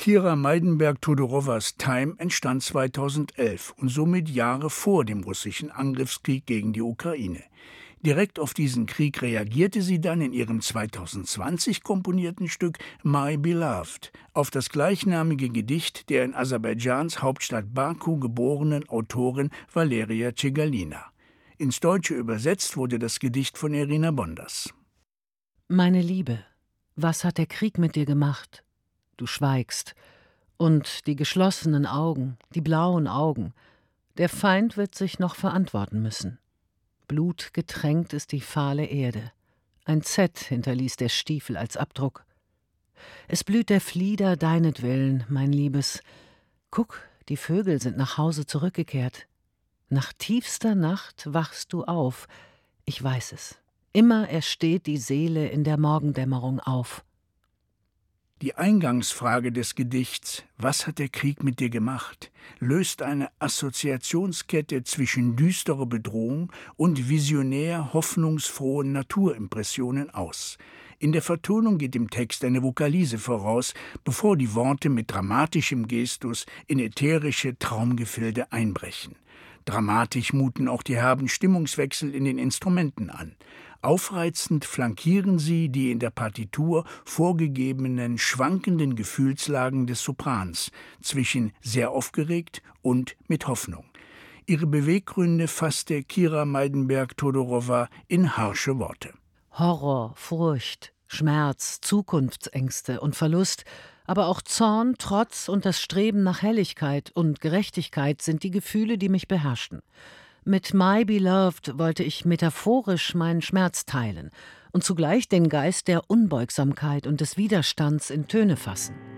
Kira Meidenberg-Todorowas Time entstand 2011 und somit Jahre vor dem russischen Angriffskrieg gegen die Ukraine. Direkt auf diesen Krieg reagierte sie dann in ihrem 2020 komponierten Stück My Beloved auf das gleichnamige Gedicht der in Aserbaidschans Hauptstadt Baku geborenen Autorin Valeria Tsegalina. Ins Deutsche übersetzt wurde das Gedicht von Irina Bonders. Meine Liebe, was hat der Krieg mit dir gemacht? Du schweigst. Und die geschlossenen Augen, die blauen Augen. Der Feind wird sich noch verantworten müssen. Blutgetränkt ist die fahle Erde. Ein Z hinterließ der Stiefel als Abdruck. Es blüht der Flieder deinetwillen, mein Liebes. Guck, die Vögel sind nach Hause zurückgekehrt. Nach tiefster Nacht wachst du auf. Ich weiß es. Immer ersteht die Seele in der Morgendämmerung auf. Die Eingangsfrage des Gedichts »Was hat der Krieg mit dir gemacht?« löst eine Assoziationskette zwischen düsterer Bedrohung und visionär hoffnungsfrohen Naturimpressionen aus. In der Vertonung geht dem Text eine Vokalise voraus, bevor die Worte mit dramatischem Gestus in ätherische Traumgefilde einbrechen. Dramatisch muten auch die herben Stimmungswechsel in den Instrumenten an. Aufreizend flankieren sie die in der Partitur vorgegebenen schwankenden Gefühlslagen des Soprans zwischen sehr aufgeregt und mit Hoffnung. Ihre Beweggründe fasste Kira Meidenberg-Todorowa in harsche Worte. Horror, Furcht, Schmerz, Zukunftsängste und Verlust, aber auch Zorn, Trotz und das Streben nach Helligkeit und Gerechtigkeit sind die Gefühle, die mich beherrschten. Mit My Beloved wollte ich metaphorisch meinen Schmerz teilen und zugleich den Geist der Unbeugsamkeit und des Widerstands in Töne fassen.